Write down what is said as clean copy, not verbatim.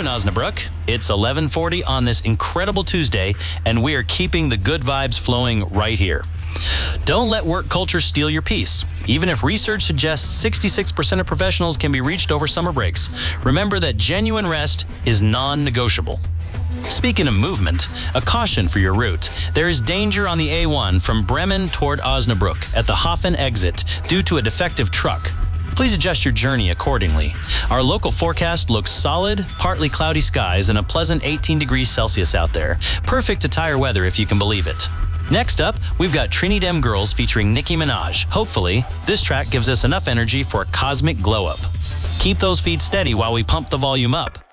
Osnabrück. It's 11:40 on this incredible Tuesday, and we are keeping the good vibes flowing right here. Don't let work culture steal your peace. Even if research suggests 66% of professionals can be reached over summer breaks, remember that genuine rest is non-negotiable. Speaking of movement, a caution for your route. There is danger on the A1 from Bremen toward Osnabrück at the Hafen exit due to a defective truck. Please adjust your journey accordingly. Our local forecast looks solid, partly cloudy skies, and a pleasant 18 degrees Celsius out there. Perfect to tire weather if you can believe it. Next up, we've got Trini Dem Girls featuring Nicki Minaj. Hopefully, this track gives us enough energy for a cosmic glow-up. Keep those feet steady while we pump the volume up.